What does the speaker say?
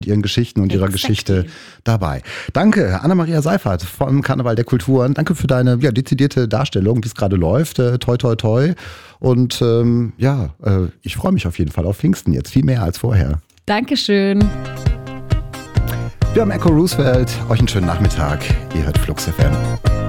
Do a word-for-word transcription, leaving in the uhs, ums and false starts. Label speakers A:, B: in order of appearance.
A: ihren Geschichten und ihrer
B: Exactly.
A: Geschichte dabei. Danke, Anna-Maria Seifert vom Karneval der Kulturen. Danke für deine ja, dezidierte Darstellung, wie es gerade läuft. Äh, toi, toi, toi. Und ähm, ja, äh, ich freue mich auf jeden Fall auf Pfingsten jetzt, viel mehr als vorher.
B: Dankeschön.
A: Wir haben Echo Roosevelt. Euch einen schönen Nachmittag. Ihr hört Flux F M.